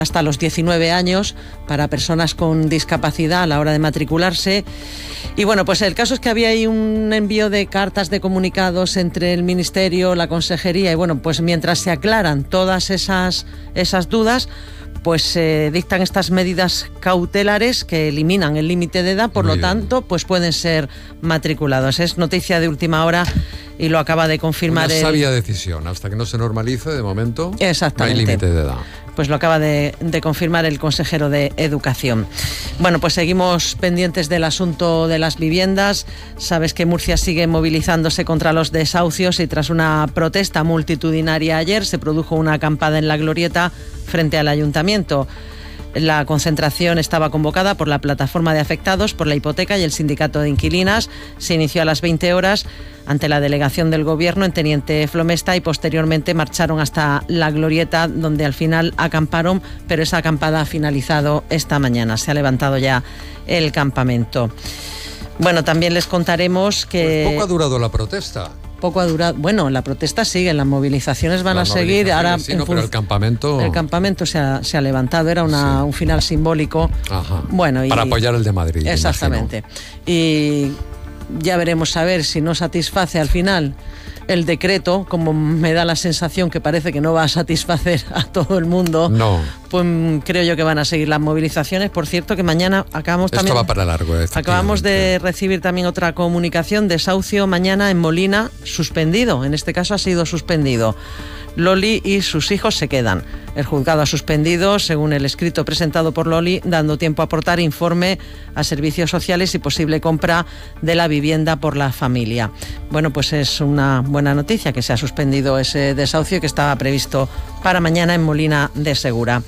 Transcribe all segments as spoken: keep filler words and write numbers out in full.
hasta los diecinueve años para personas con discapacidad a la hora de matricularse. Y bueno, pues el caso es que había ahí un envío de cartas de comunicados entre el Ministerio, la Consejería, y bueno, pues mientras se aclaran todas esas, esas dudas, pues se eh, dictan estas medidas cautelares que eliminan el límite de edad, por Muy lo tanto, bien. pues pueden ser matriculados. Es noticia de última hora y lo acaba de confirmar. Una el... sabia decisión, hasta que no se normalice, de momento, Exactamente. no hay límite de edad. Pues lo acaba de, de confirmar el consejero de Educación. Bueno, pues seguimos pendientes del asunto de las viviendas. Sabes que Murcia sigue movilizándose contra los desahucios y tras una protesta multitudinaria ayer se produjo una acampada en la Glorieta frente al Ayuntamiento. La concentración estaba convocada por la plataforma de afectados por la hipoteca y el sindicato de inquilinas. Se inició a las veinte horas ante la delegación del Gobierno en Teniente Flomesta y posteriormente marcharon hasta la Glorieta, donde al final acamparon, pero esa acampada ha finalizado esta mañana. Se ha levantado ya el campamento. Bueno, también les contaremos que... Pues poco ha durado la protesta. Poco ha durado. Bueno, la protesta sigue, las movilizaciones van las a seguir. Ahora, sí, no, pero el campamento... El campamento se ha, se ha levantado, era una, sí. un final simbólico. Ajá. Bueno, y, para apoyar el de Madrid. Exactamente. Imagino. Y ya veremos a ver si no satisface al final el decreto, como me da la sensación que parece que no va a satisfacer a todo el mundo. No. Pues creo yo que van a seguir las movilizaciones. Por cierto, que mañana acabamos Esto también... va para largo. Acabamos de recibir también otra comunicación, desahucio mañana en Molina, suspendido. En este caso ha sido suspendido. Loli y sus hijos se quedan. El juzgado ha suspendido, según el escrito presentado por Loli, dando tiempo a aportar informe a servicios sociales y posible compra de la vivienda por la familia. Bueno, pues es una buena noticia que se ha suspendido ese desahucio que estaba previsto para mañana en Molina de Segura.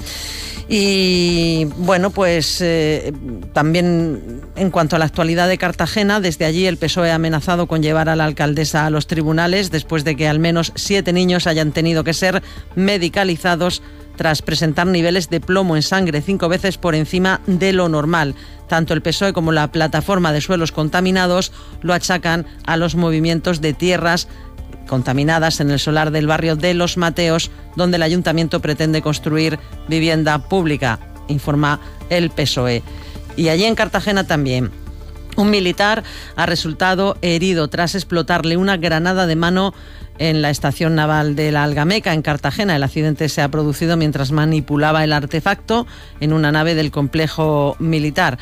Y bueno, pues eh, también en cuanto a la actualidad de Cartagena, desde allí el P S O E ha amenazado con llevar a la alcaldesa a los tribunales después de que al menos siete niños hayan tenido que ser medicalizados tras presentar niveles de plomo en sangre cinco veces por encima de lo normal. Tanto el P S O E como la plataforma de suelos contaminados lo achacan a los movimientos de tierras contaminadas en el solar del barrio de Los Mateos, donde el ayuntamiento pretende construir vivienda pública, informa el P S O E. Y allí en Cartagena también. Un militar ha resultado herido tras explotarle una granada de mano en la estación naval de la Algameca, en Cartagena. El accidente se ha producido mientras manipulaba el artefacto en una nave del complejo militar.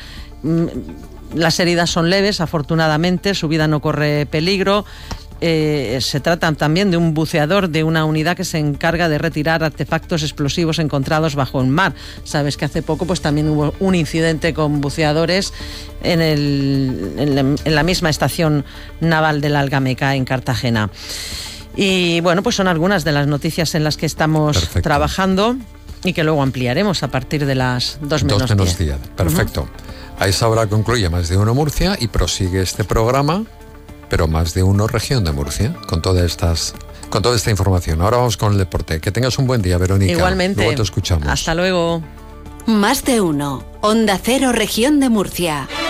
Las heridas son leves, afortunadamente, su vida no corre peligro. Eh, se trata también de un buceador de una unidad que se encarga de retirar artefactos explosivos encontrados bajo el mar. Sabes que hace poco pues también hubo un incidente con buceadores en, el, en, la, en la misma estación naval de la Algameca en Cartagena. Y bueno, pues son algunas de las noticias en las que estamos Perfecto. trabajando y que luego ampliaremos a partir de las dos menos diez. Perfecto. Uh-huh. A esa hora concluye Más de Uno Murcia y prosigue este programa, pero Más de Uno Región de Murcia, con todas estas, con toda esta información. Ahora vamos con el deporte. Que tengas un buen día, Verónica. Igualmente. Luego te escuchamos. Hasta luego. Más de Uno. Onda Cero Región de Murcia.